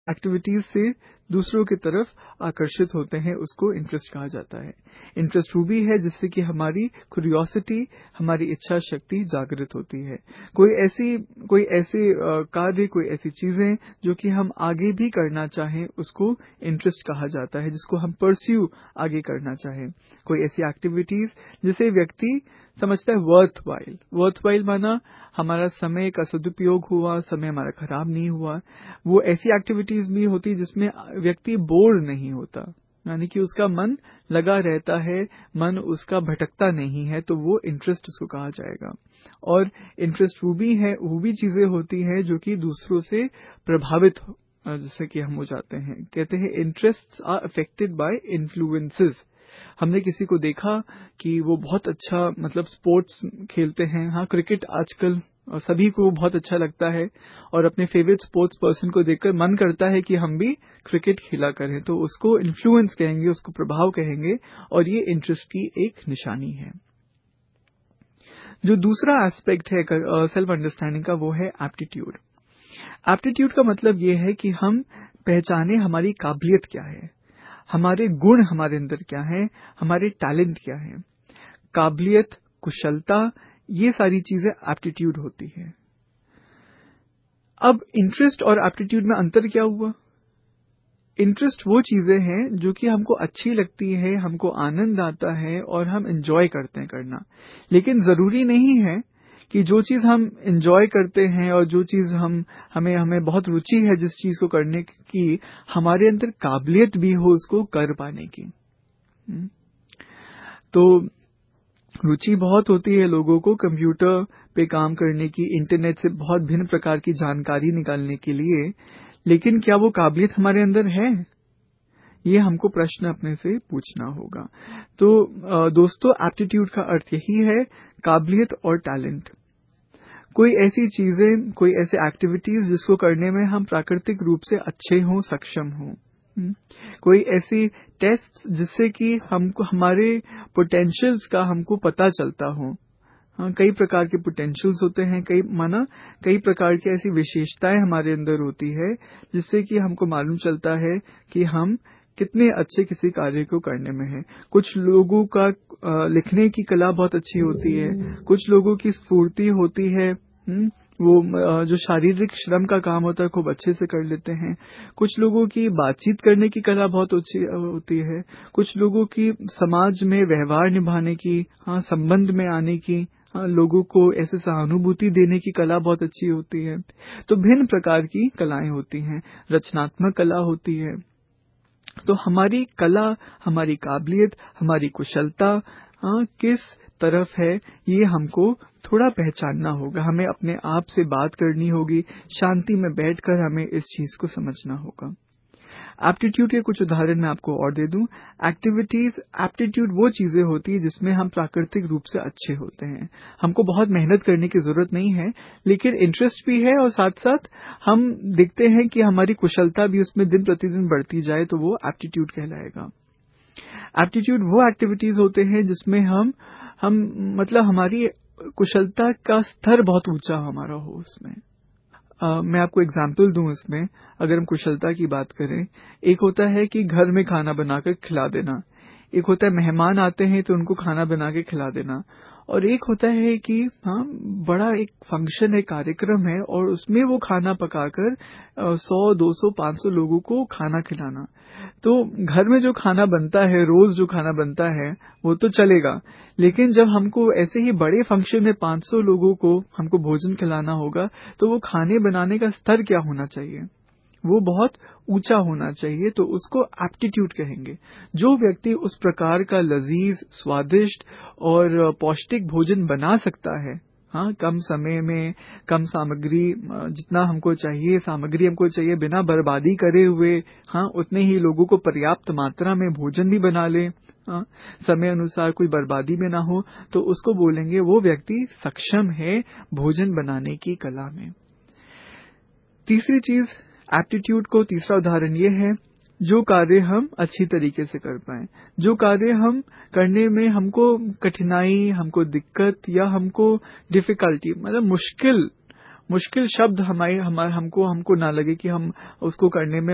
Activities से दूसरों की तरफ आकर्षित होते हैं, उसको इंटरेस्ट कहा जाता है। इंटरेस्ट वो भी है जिससे कि हमारी क्यूरियोसिटी, हमारी इच्छा शक्ति जागृत होती है। कोई ऐसे कार्य, कोई ऐसी चीजें जो कि हम आगे भी करना चाहें, उसको इंटरेस्ट कहा जाता है, जिसको हम परस्यू आगे करना चाहें। कोई ऐसी एक्टिविटीज जिसे व्यक्ति समझता है वर्थ वाइल माना हमारा समय का सदुपयोग हुआ, समय हमारा खराब नहीं हुआ। वो ऐसी एक्टिविटीज भी होती जिसमें व्यक्ति बोर नहीं होता, यानी कि उसका मन लगा रहता है, मन उसका भटकता नहीं है, तो वो इंटरेस्ट उसको कहा जाएगा। और इंटरेस्ट वो भी चीजें होती हैं जो कि दूसरों से प्रभावित जैसे कि हम हो जाते हैं। कहते हैं interests are affected by influences. हमने किसी को देखा कि वो बहुत अच्छा स्पोर्ट्स खेलते हैं। हाँ, क्रिकेट आजकल सभी को बहुत अच्छा लगता है और अपने फेवरेट स्पोर्ट्स पर्सन को देखकर मन करता है कि हम भी क्रिकेट खेला करें, तो उसको इन्फ्लुएंस कहेंगे, उसको प्रभाव कहेंगे, और ये इंटरेस्ट की एक निशानी है। जो दूसरा एस्पेक्ट है सेल्फ अंडरस्टैंडिंग का, वो है एप्टीट्यूड। एप्टीट्यूड का मतलब ये है कि हम पहचाने हमारी काबिलियत क्या है, हमारे गुण हमारे अंदर क्या है, हमारे टैलेंट क्या है। काबिलियत, कुशलता, ये सारी चीजें एप्टीट्यूड होती है। अब इंटरेस्ट और एप्टीट्यूड में अंतर क्या हुआ? इंटरेस्ट वो चीजें हैं जो कि हमको अच्छी लगती है, हमको आनंद आता है और हम एंजॉय करते हैं करना। लेकिन जरूरी नहीं है कि जो चीज हम एंजॉय करते हैं और जो चीज हमें बहुत रुचि है जिस चीज को करने की, हमारे अंदर काबिलियत भी हो उसको कर पाने की। तो रुचि बहुत होती है लोगों को कंप्यूटर पे काम करने की, इंटरनेट से बहुत भिन्न प्रकार की जानकारी निकालने के लिए, लेकिन क्या वो काबिलियत हमारे अंदर है? ये हमको प्रश्न अपने से पूछना होगा। तो दोस्तों, एप्टीट्यूड का अर्थ यही है, काबिलियत और टैलेंट। कोई ऐसी चीजें, कोई ऐसे एक्टिविटीज जिसको करने में हम प्राकृतिक रूप से अच्छे हों, सक्षम हों। कोई ऐसी टेस्ट जिससे कि हमको हमारे पोटेंशियल्स का हमको पता चलता हो। हाँ, कई प्रकार के पोटेंशियल्स होते हैं, कई प्रकार की ऐसी विशेषताएं हमारे अंदर होती है जिससे कि हमको मालूम चलता है कि हम कितने अच्छे किसी कार्य को करने में हैं। कुछ लोगों का लिखने की कला बहुत अच्छी होती है, कुछ लोगों की स्फूर्ति होती है, वो जो शारीरिक श्रम का काम होता है खूब अच्छे से कर लेते हैं। कुछ लोगों की बातचीत करने की कला बहुत अच्छी होती है, कुछ लोगों की समाज में व्यवहार निभाने की, हाँ, संबंध में आने की, हाँ, लोगों को ऐसे सहानुभूति देने की कला बहुत अच्छी होती है। तो भिन्न प्रकार की कलाएं होती हैं, रचनात्मक कला होती है। तो हमारी कला, हमारी काबिलियत, हमारी कुशलता किस तरफ है, ये हमको थोड़ा पहचानना होगा। हमें अपने आप से बात करनी होगी, शांति में बैठकर हमें इस चीज को समझना होगा। एप्टीट्यूड के कुछ उदाहरण मैं आपको और दे दूं। एप्टीट्यूड वो चीजें होती है जिसमें हम प्राकृतिक रूप से अच्छे होते हैं, हमको बहुत मेहनत करने की जरूरत नहीं है, लेकिन इंटरेस्ट भी है और साथ साथ हम देखते हैं कि हमारी कुशलता भी उसमें दिन प्रतिदिन बढ़ती जाए, तो वो एप्टीट्यूड कहलाएगा। एप्टीट्यूड वो एक्टिविटीज होते हैं जिसमें हम हमारी कुशलता का स्तर बहुत ऊंचा हमारा हो उसमें। मैं आपको एग्जाम्पल दूं इसमें, अगर हम कुशलता की बात करें, एक होता है कि घर में खाना बनाकर खिला देना, एक होता है मेहमान आते हैं तो उनको खाना बना के खिला देना, और एक होता है कि हाँ, बड़ा एक फंक्शन है, कार्यक्रम है, और उसमें वो खाना पकाकर 100, 200, 500 लोगों को खाना खिलाना। तो घर में जो खाना बनता है, रोज जो खाना बनता है, वो तो चलेगा, लेकिन जब हमको ऐसे ही बड़े फंक्शन में 500 लोगों को हमको भोजन खिलाना होगा, तो वो खाने बनाने का स्तर क्या होना चाहिए? वो बहुत ऊंचा होना चाहिए। तो उसको एप्टीट्यूड कहेंगे। जो व्यक्ति उस प्रकार का लजीज, स्वादिष्ट और पौष्टिक भोजन बना सकता है, हाँ, कम समय में, कम सामग्री, जितना हमको चाहिए सामग्री हमको चाहिए, बिना बर्बादी करे हुए, हाँ, उतने ही लोगों को पर्याप्त मात्रा में भोजन भी बना ले, हाँ, समय अनुसार कोई बर्बादी में ना हो, तो उसको बोलेंगे वो व्यक्ति सक्षम है भोजन बनाने की कला में। तीसरी चीज, एप्टीट्यूड को तीसरा उदाहरण ये है, जो कार्य हम अच्छी तरीके से कर पाए, जो कार्य हम करने में हमको कठिनाई, हमको दिक्कत या हमको डिफिकल्टी, मुश्किल शब्द हमको ना लगे कि हम उसको करने में